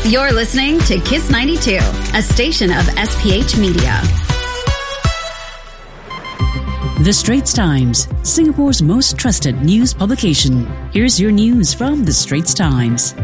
You're listening to Kiss 92, a station of SPH Media. The Straits Times, Singapore's most trusted news publication. Here's your news from The Straits Times.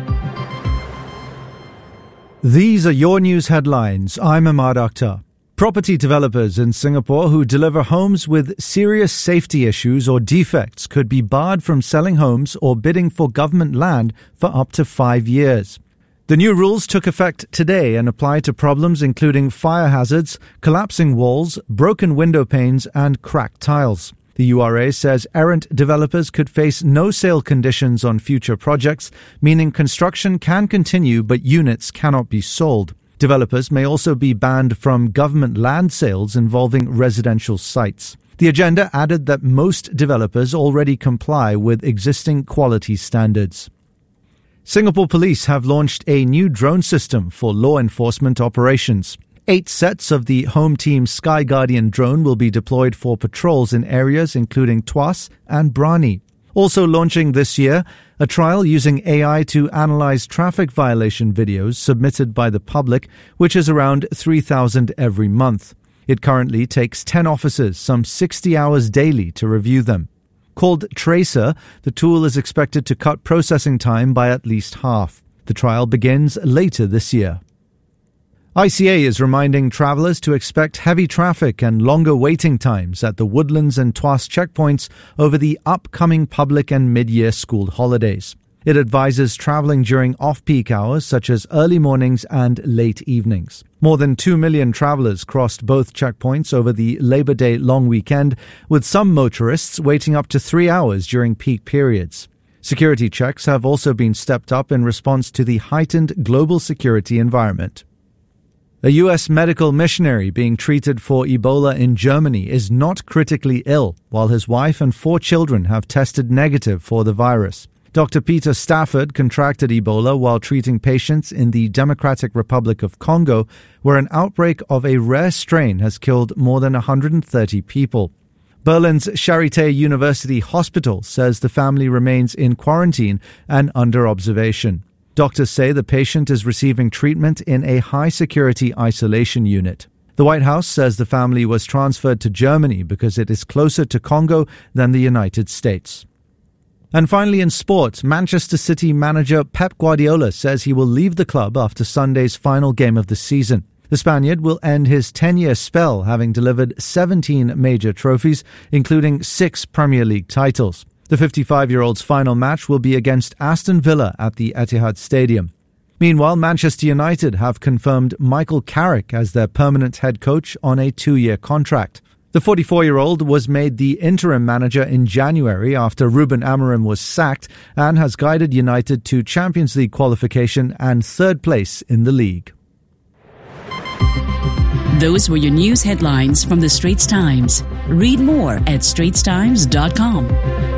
These are your news headlines. I'm Ahmad Akhtar. Property developers in Singapore who deliver homes with serious safety issues or defects could be barred from selling homes or bidding for government land for up to 5 years. The new rules took effect today and apply to problems including fire hazards, collapsing walls, broken window panes, and cracked tiles. The URA says errant developers could face no sale conditions on future projects, meaning construction can continue but units cannot be sold. Developers may also be banned from government land sales involving residential sites. The agenda added that most developers already comply with existing quality standards. Singapore Police have launched a new drone system for law enforcement operations. 8 sets of the Home Team Sky Guardian drone will be deployed for patrols in areas including Tuas and Brani. Also launching this year, a trial using AI to analyze traffic violation videos submitted by the public, which is around 3,000 every month. It currently takes 10 officers some 60 hours daily to review them. Called Tracer, the tool is expected to cut processing time by at least half. The trial begins later this year. ICA is reminding travellers to expect heavy traffic and longer waiting times at the Woodlands and Tuas checkpoints over the upcoming public and mid-year school holidays. It advises travelling during off-peak hours such as early mornings and late evenings. More than 2 million travellers crossed both checkpoints over the Labour Day long weekend, with some motorists waiting up to 3 hours during peak periods. Security checks have also been stepped up in response to the heightened global security environment. A U.S. medical missionary being treated for Ebola in Germany is not critically ill, while his wife and 4 children have tested negative for the virus. Dr. Peter Stafford contracted Ebola while treating patients in the Democratic Republic of Congo, where an outbreak of a rare strain has killed more than 130 people. Berlin's Charité University Hospital says the family remains in quarantine and under observation. Doctors say the patient is receiving treatment in a high-security isolation unit. The White House says the family was transferred to Germany because it is closer to Congo than the United States. And finally in sport, Manchester City manager Pep Guardiola says he will leave the club after Sunday's final game of the season. The Spaniard will end his 10-year spell, having delivered 17 major trophies, including 6 Premier League titles. The 55-year-old's final match will be against Aston Villa at the Etihad Stadium. Meanwhile, Manchester United have confirmed Michael Carrick as their permanent head coach on a 2-year contract. The 44-year-old was made the interim manager in January after Ruben Amorim was sacked and has guided United to Champions League qualification and 3rd place in the league. Those were your news headlines from The Straits Times. Read more at straitstimes.com.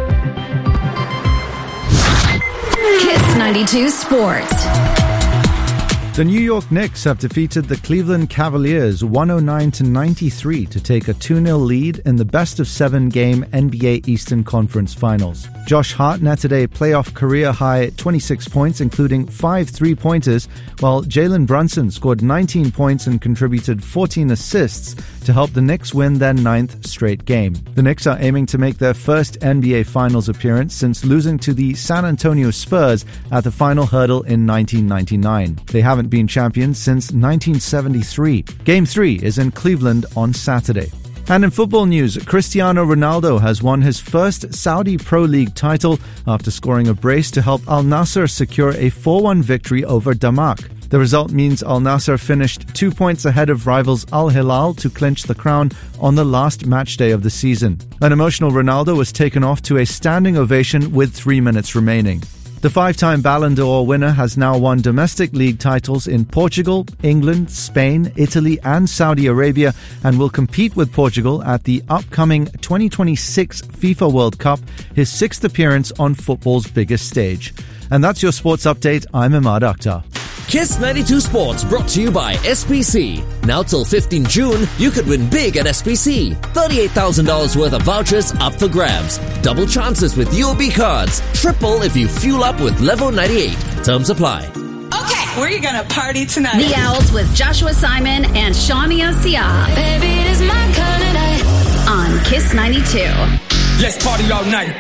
Kiss 92 Sports. The New York Knicks have defeated the Cleveland Cavaliers 109-93 to take a 2-0 lead in the best-of-7 game NBA Eastern Conference Finals. Josh Hart netted a playoff career-high 26 points, including 5 3-pointers, while Jalen Brunson scored 19 points and contributed 14 assists to help the Knicks win their 9th straight game. The Knicks are aiming to make their first NBA Finals appearance since losing to the San Antonio Spurs at the final hurdle in 1999. They haven't been champions since 1973. Game 3 is in Cleveland on Saturday. And in football news, Cristiano Ronaldo has won his first Saudi Pro League title after scoring a brace to help Al Nassr secure a 4-1 victory over Damak. The result means Al Nassr finished 2 points ahead of rivals Al Hilal to clinch the crown on the last match day of the season. An emotional Ronaldo was taken off to a standing ovation with 3 minutes remaining. The 5-time Ballon d'Or winner has now won domestic league titles in Portugal, England, Spain, Italy and Saudi Arabia and will compete with Portugal at the upcoming 2026 FIFA World Cup, his 6th appearance on football's biggest stage. And that's your sports update. I'm Ahmad Akhtar. Kiss 92 Sports brought to you by SPC. Now till 15 June, you could win big at SPC. $38,000 worth of vouchers up for grabs. Double chances with UOB cards. Triple if you fuel up with Level 98. Terms apply. Okay. We're gonna party tonight. The Owls with Joshua Simon and Shania Sia. Baby, it is my kind of night. On Kiss 92. Let's party all night.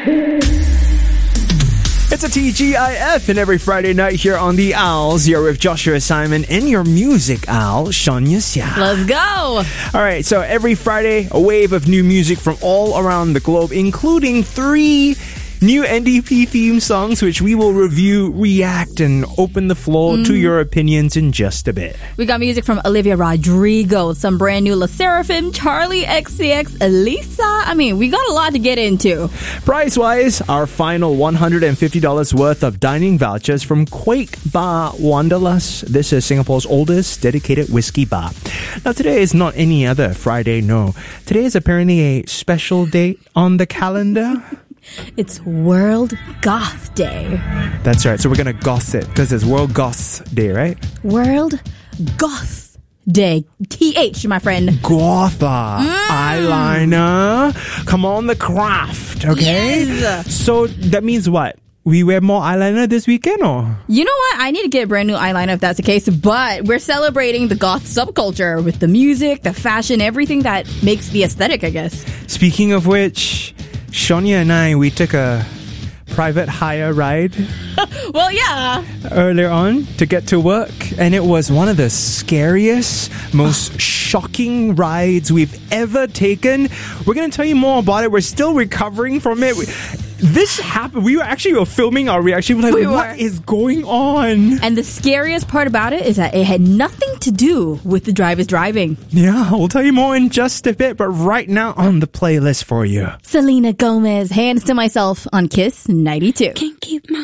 It's a TGIF, and every Friday night here on The Owls, you're with Joshua Simon and your music owl, Shania Sia. Let's go! All right, so every Friday, a wave of new music from all around the globe, including 3 new NDP theme songs, which we will review, react, and open the floor to your opinions in just a bit. We got music from Olivia Rodrigo, some brand new La Seraphim, Charlie XCX, Elisa. I mean, we got a lot to get into. Price-wise, our final $150 worth of dining vouchers from Quake Bar Wanderlust. This is Singapore's oldest dedicated whiskey bar. Now, today is not any other Friday, no. Today is apparently a special date on the calendar. It's World Goth Day. That's right. So we're going to goth it because it's World Goth Day, right? World Goth Day. TH, my friend. Gotha. Eyeliner. Come on, the craft, okay? Yes. So that means what? We wear more eyeliner this weekend, or? You know what? I need to get a brand new eyeliner if that's the case. But we're celebrating the goth subculture with the music, the fashion, everything that makes the aesthetic, I guess. Speaking of which, Shania and I, we took a private hire ride Well, yeah. earlier on to get to work, and it was one of the scariest, most shocking rides we've ever taken. We're going to tell you more about it. We're still recovering from it. This happened. We were filming our reaction. We're like, what is going on? And the scariest part about it is that it had nothing to do with the drivers driving. Yeah, we'll tell you more in just a bit, but right now on the playlist for you, Selena Gomez, Hands to Myself on Kiss 92. Can't keep my